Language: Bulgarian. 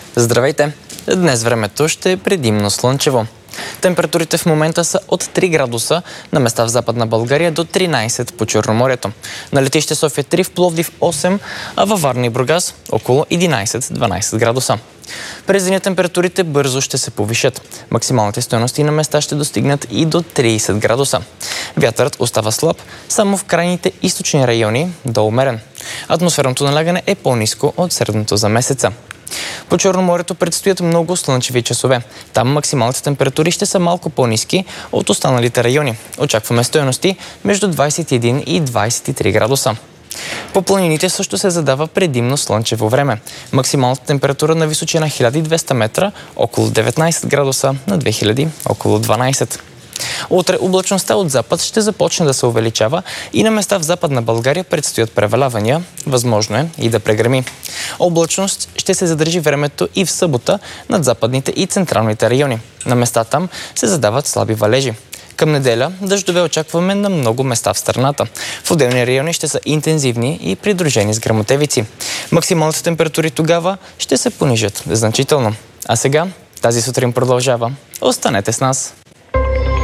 Здравейте! Днес времето ще е предимно слънчево. Температурите в момента са от 3 градуса, на места в Западна България до 13 по Черноморието. На летище София 3, в Пловдив 8, а във Варна и Бургас около 11-12 градуса. През деня температурите бързо ще се повишат. Максималните стойности на места ще достигнат и до 30 градуса. Вятърът остава слаб само в крайните източни райони до умерен. Атмосферното налягане е по-ниско от средното за месеца. По Черноморието предстоят много слънчеви часове. Там максималните температури ще са малко по-ниски от останалите райони. Очакваме стойности между 21 и 23 градуса. По планините също се задава предимно слънчево време. Максималната температура на височина 1200 метра около 19 градуса, на 2000 около 12. Утре облачността от запад ще започне да се увеличава и на места в Западна България предстоят превалявания. Възможно е и да прегреми. Облачност ще се задържи времето и в събота над западните и централните райони. На места там се задават слаби валежи. Към неделя дъждове очакваме на много места в страната. В отделни райони ще са интензивни и придружени с гръмотевици. Максималните температури тогава ще се понижат значително. А сега тази сутрин продължава. Останете с нас!